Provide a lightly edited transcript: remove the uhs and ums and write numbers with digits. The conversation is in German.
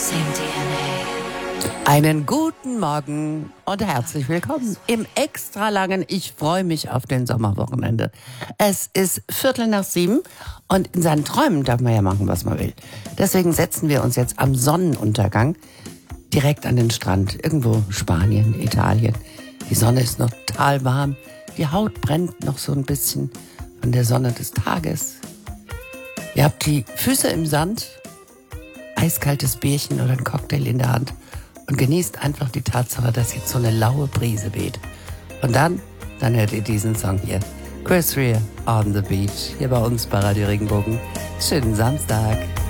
Einen guten Morgen und herzlich willkommen im extra langen Ich freue mich auf den Sommerwochenende. Es ist 6:15 und in seinen Träumen darf man ja machen, was man will. Deswegen setzen wir uns jetzt am Sonnenuntergang direkt an den Strand. Irgendwo Spanien, Italien. Die Sonne ist noch total warm. Die Haut brennt noch so ein bisschen von der Sonne des Tages. Ihr habt die Füße im Sand, eiskaltes Bierchen oder ein Cocktail in der Hand und genießt einfach die Tatsache, dass jetzt so eine laue Brise weht. Und dann hört ihr diesen Song hier. Chris Rea, On the Beach, hier bei uns bei Radio Regenbogen. Schönen Samstag.